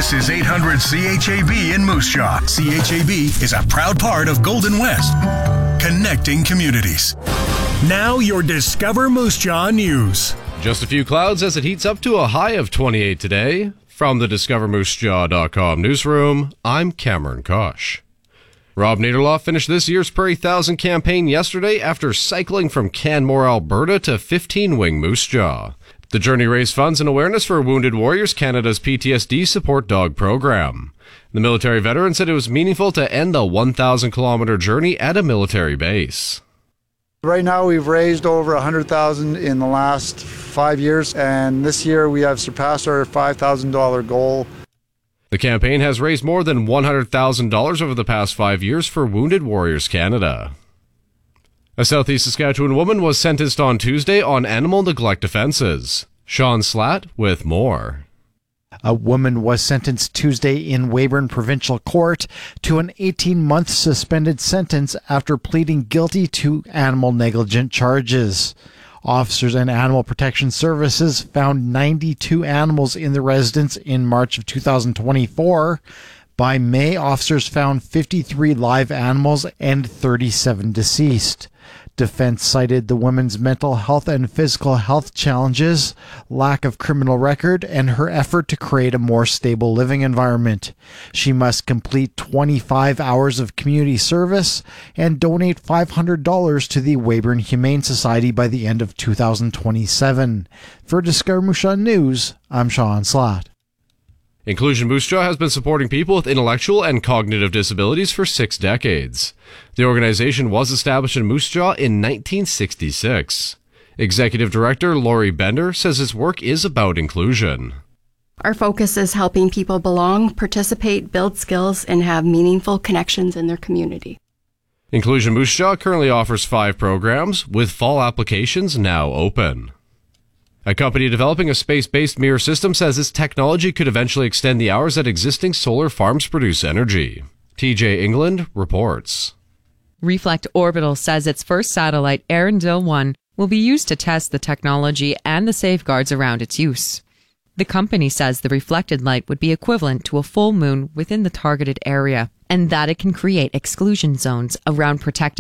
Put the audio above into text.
This is 800 CHAB in Moose Jaw. CHAB is a proud part of Golden West, connecting communities. Now your Discover Moose Jaw news. Just a few clouds as it heats up to a high of 28 today. From the DiscoverMooseJaw.com newsroom, I'm Cameron Kosh. Rob Naderloff finished this year's Prairie 1000 campaign yesterday after cycling from Canmore, Alberta to 15-wing Moose Jaw. The journey raised funds and awareness for Wounded Warriors Canada's PTSD support dog program. The military veteran said it was meaningful to end the 1,000-kilometer journey at a military base. Right now we've raised over $100,000 in the last 5 years, and this year we have surpassed our $5,000 goal. The campaign has raised more than $100,000 over the past 5 years for Wounded Warriors Canada. A Southeast Saskatchewan woman was sentenced on Tuesday on animal neglect offenses. Sean Slatt with more. A woman was sentenced Tuesday in Weyburn Provincial Court to an 18-month suspended sentence after pleading guilty to animal negligent charges. Officers and Animal Protection Services found 92 animals in the residence in March of 2024. By May, officers found 53 live animals and 37 deceased. Defense cited the woman's mental health and physical health challenges, lack of criminal record, and her effort to create a more stable living environment. She must complete 25 hours of community service and donate $500 to the Weyburn Humane Society by the end of 2027. For Discover Moose Jaw News, I'm Sean Slatt. Inclusion Moose Jaw has been supporting people with intellectual and cognitive disabilities for 6 decades. The organization was established in Moose Jaw in 1966. Executive Director Lori Bender says its work is about inclusion. Our focus is helping people belong, participate, build skills, and have meaningful connections in their community. Inclusion Moose Jaw currently offers 5 programs, with fall applications now open. A company developing a space-based mirror system says its technology could eventually extend the hours that existing solar farms produce energy. TJ England reports. Reflect Orbital says its first satellite, Arendelle 1, will be used to test the technology and the safeguards around its use. The company says the reflected light would be equivalent to a full moon within the targeted area, and that it can create exclusion zones around protected